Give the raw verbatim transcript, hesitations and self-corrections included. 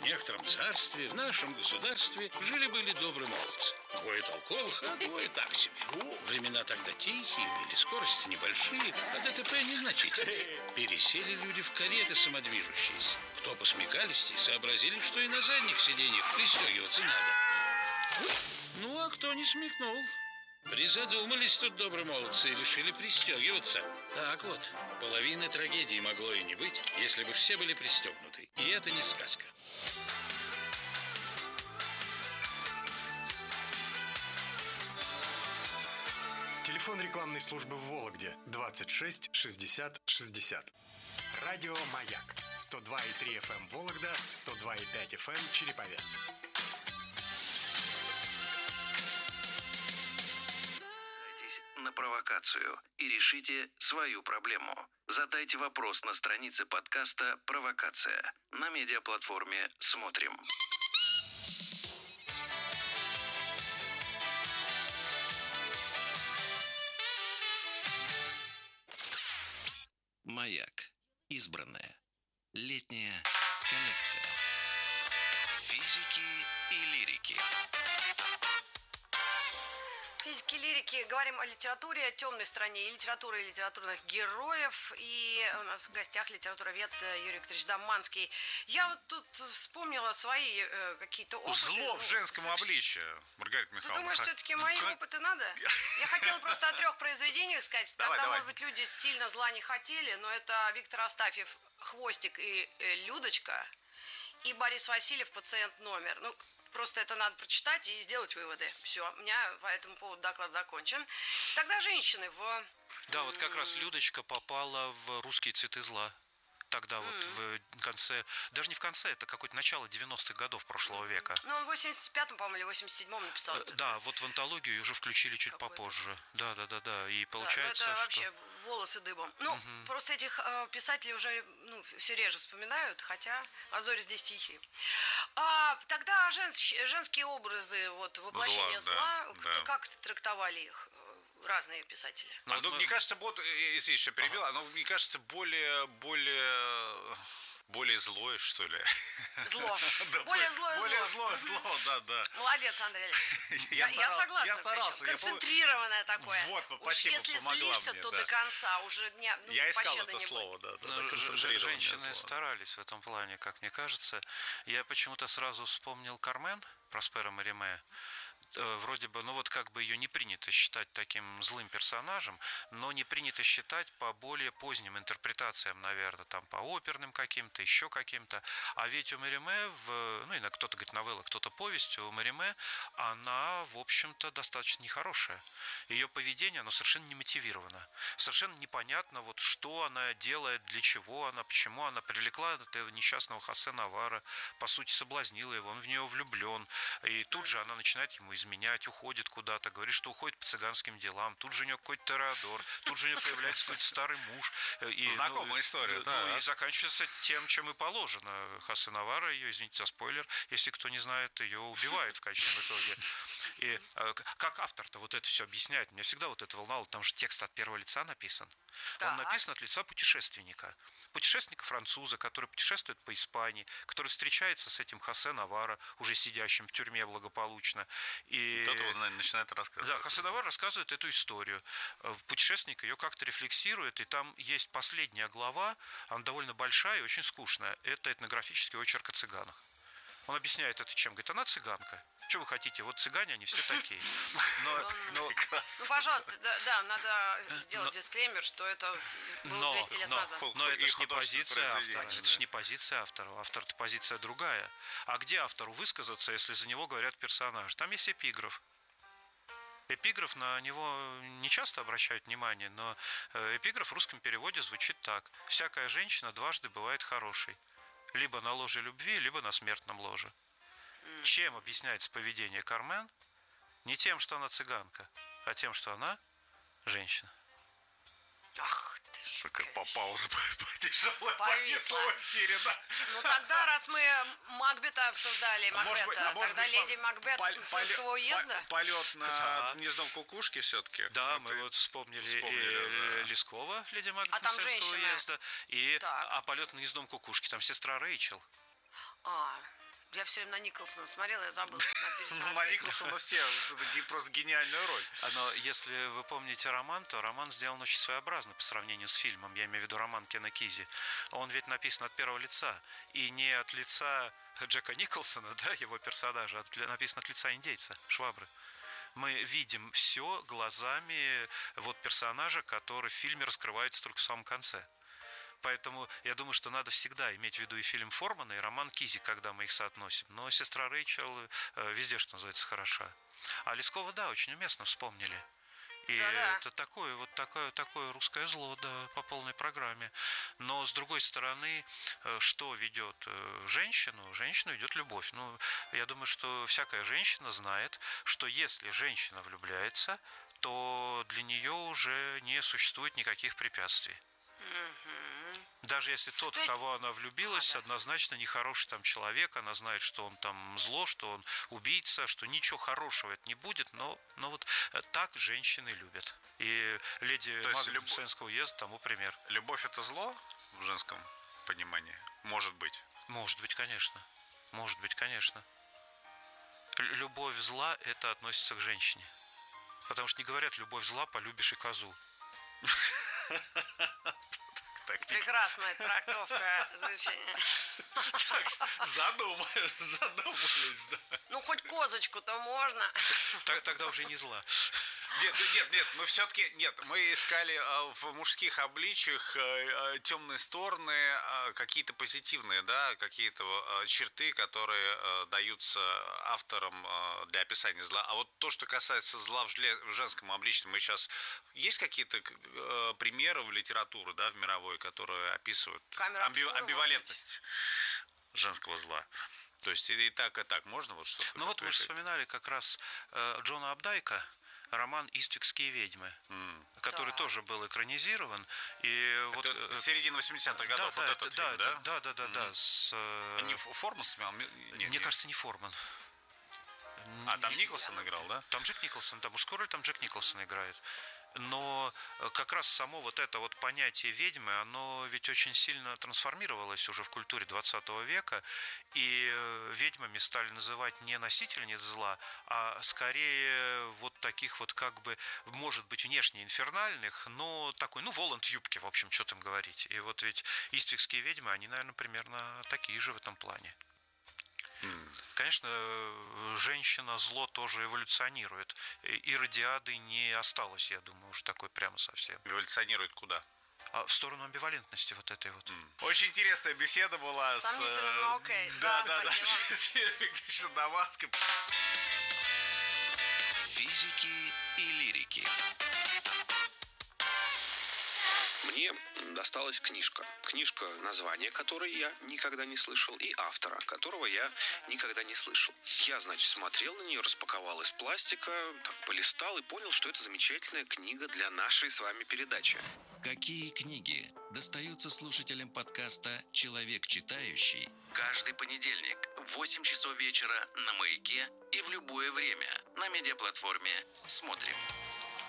некотором царстве, в нашем государстве, жили-были добрые молодцы. Двое толковых, а двое так себе. Времена тогда тихие были, скорости небольшие, а ДТП незначительные. Пересели люди в кареты самодвижущиеся. Кто посмекалистей, сообразили, что и на задних сиденьях пристегиваться надо. Ну, а кто не смекнул? Призадумались тут добрые молодцы и решили пристегиваться. Так вот, половины трагедии могло и не быть, если бы все были пристегнуты. И это не сказка. Телефон рекламной службы в Вологде двадцать шесть шестьдесят шестьдесят. Радио «Маяк» сто два и три эф эм Вологда, сто два и пять эф эм Череповец. На провокацию и решите свою проблему. Задайте вопрос на странице подкаста «Провокация» на медиаплатформе «Смотрим». Маяк. Избранная. Летняя коллекция. Физики и лирики. Физики, лирики. Говорим о литературе, о темной стороне и литературы, и литературных героев. И у нас в гостях литературовед Юрий Викторович Доманский. Я вот тут вспомнила свои э, какие-то опыты. Зло в женском ну, обличии, Маргарита Михайловна. Ты думаешь, все-таки мои ну, опыты надо? Я хотела просто о трех произведениях сказать. Давай, Тогда, давай. может быть, люди сильно зла не хотели, но это Виктор Астафьев «Хвостик» и э, «Людочка», и Борис Васильев «Пациент номер». Ну, просто это надо прочитать и сделать выводы. Все, у меня по этому поводу доклад закончен. Тогда женщины в... Да, вот как раз Людочка попала в «Русские цветы зла». Тогда вот mm. в конце, даже не в конце, это какое-то начало девяностых годов прошлого века. Ну, он в восемьдесят пятом, по-моему, или восемьдесят седьмом написал. Да, вот в антологию ее уже включили чуть Какой-то. попозже. Да, да, да, да. И получается, да, это что... вообще волосы дыбом. Ну, угу. просто этих э, писателей уже ну, все реже вспоминают, хотя а зори здесь тихие. А, тогда женс, женские образы, вот, воплощение зла, зла да, да. как трактовали их разные писатели? Ну, оно, мы... мне кажется, вот, если еще перебил, ага. оно, мне кажется, более, более, более злое, что ли. Зло. да, более злое более зло. злое зло, да, да. Молодец, Андрей. я, я, я согласна. Я старался. Я Концентрированное пом... такое. Вот, Уж спасибо, если помогла злишься, мне, то да. до конца уже не ну, я искал это не слово, да. да, ну, да женщины зло. старались в этом плане, как мне кажется. Я почему-то сразу вспомнил «Кармен» Проспера Мариме. Вроде бы, ну вот как бы ее не принято считать таким злым персонажем, но не принято считать по более поздним интерпретациям, наверное, там по оперным каким-то, еще каким-то. А ведь у Мариме, в, ну, иногда кто-то говорит новелла, кто-то повесть, у Мариме она, в общем-то, достаточно нехорошая. Ее поведение, оно совершенно не мотивировано. Совершенно непонятно, вот что она делает, для чего она, почему она привлекла этого несчастного Хосе Навара, по сути, соблазнила его, он в нее влюблен, и тут же она начинает ему изменять, уходит куда-то, говорит, что уходит по цыганским делам, тут же у нее какой-то Тореадор, тут же у нее появляется какой-то старый муж. И, Знакомая ну, история, ну, да. И заканчивается тем, чем и положено. Хосе Навара ее, извините за спойлер, если кто не знает, ее убивает в конечном итоге. И как автор-то вот это все объясняет, меня всегда вот это волновало, там же текст от первого лица написан. Так. Он написан от лица путешественника. Путешественника-француза, который путешествует по Испании, который встречается с этим Хосе Навара, уже сидящим в тюрьме благополучно. И тот он начинает рассказывать. Да, Хосе Навар рассказывает эту историю. Путешественник ее как-то рефлексирует, и там есть последняя глава, она довольно большая и очень скучная. Это этнографический очерк о цыганах. Он объясняет это чем? Говорит, она цыганка. Что вы хотите? Вот цыгане, они все такие. Но, но, ну, пожалуйста, да, да, надо сделать но, дисклеймер, что это было но, двести лет но, назад. Но это же не позиция автора. Да. Это же не позиция автора. Автор-то позиция другая. А где автору высказаться, если за него говорят персонажи? Там есть эпиграф. Эпиграф, на него не часто обращают внимание, но эпиграф в русском переводе звучит так. Всякая женщина дважды бывает хорошей. Либо на ложе любви, либо на смертном ложе. Mm. Чем объясняется поведение Кармен? Не тем, что она цыганка, а тем, что она женщина. Ах ты ж. Какая пауза тяжелая повисла в эфире, да? Ну тогда, раз мы Макбета обсуждали, Макбета, быть, а тогда быть, леди Макбет Царского уезда? Полет на гнездом кукушки все-таки. Да, мы вот вспомнили, вспомнили да. Лескова, леди Макбет а Царского уезда. И, а полет на гнездом кукушки, там сестра Рэйчел. А, Я все время на Николсона смотрела, я забыла. Ну, на Николсона все, просто гениальную роль. Но если вы помните роман, то роман сделан очень своеобразно по сравнению с фильмом. Я имею в виду роман Кена Кизи. Он ведь написан от первого лица. И не от лица Джека Николсона, да, его персонажа, а написан от лица индейца, Швабры. Мы видим все глазами вот персонажа, который в фильме раскрывается только в самом конце. Поэтому я думаю, что надо всегда иметь в виду и фильм Формана, и роман Кизи, когда мы их соотносим. Но сестра Рэйчел везде, что называется, хороша. А Лескова, да, очень уместно вспомнили. И Да-да. это такое вот такое, такое русское зло, да, по полной программе. Но с другой стороны, что ведет женщину? Женщину ведет любовь. Ну, я думаю, что всякая женщина знает, что если женщина влюбляется, то для нее уже не существует никаких препятствий. Даже если тот, в кого она влюбилась, А, да. однозначно нехороший там человек, она знает, что он там зло, что он убийца, что ничего хорошего это не будет, но, но вот так женщины любят. И леди Магденсенского уезда тому пример. Любовь — это зло в женском понимании? Может быть. Может быть, конечно. Может быть, конечно. Любовь зла, это относится к женщине. Потому что не говорят, любовь зла, полюбишь и козу. Прекрасная трактовка завершения. Так, задумались, задумались, да. Ну, хоть козочку-то можно. Тогда уже не зла. Нет, нет, нет, мы все-таки, нет, мы искали в мужских обличиях темные стороны, какие-то позитивные, да, какие-то черты, которые даются авторам для описания зла. А вот то, что касается зла в женском обличии, мы сейчас... Есть какие-то примеры в литературе, да, в мировой, которые описывают амби- амбивалентность женского зла? То есть и так, и так можно вот что-то? Ну вот мы же вспоминали как раз э, Джона Абдайка, роман «Иствикские ведьмы», mm. который да. тоже был экранизирован. И это вот, э, середина восьмидесятых годов, да, вот да, этот да, фильм, да? Да, да, да, mm. да. С, э... Не Форман снял? Нет, Мне нет. кажется, не Форман. А, там Николсон играл, да? Там Джек Николсон, да, мужскую роль там Джек Николсон играет. Но как раз само вот это вот понятие ведьмы, оно ведь очень сильно трансформировалось уже в культуре двадцатого века, и ведьмами стали называть не носительниц зла, а скорее вот таких вот как бы, может быть, внешне инфернальных, но такой, ну, Воланд в юбке, в общем, что там говорить. И вот ведь иствикские ведьмы, они, наверное, примерно такие же в этом плане. Конечно, женщина, зло тоже эволюционирует. Иродиады не осталось, я думаю, уж такой прямо совсем. Эволюционирует куда? А в сторону амбивалентности вот этой вот. Mm. Очень интересная беседа была. Сомнительно, с... но окей. Да, да, да, с Виктором Дамаском. Физики и лирики. Мне досталась книжка. Книжка, название которой я никогда не слышал, и автора, которого я никогда не слышал. Я, значит, смотрел на нее, распаковал из пластика, так полистал и понял, что это замечательная книга для нашей с вами передачи. Какие книги достаются слушателям подкаста «Человек читающий» каждый понедельник в восемь часов вечера на Маяке и в любое время на медиаплатформе «Смотрим».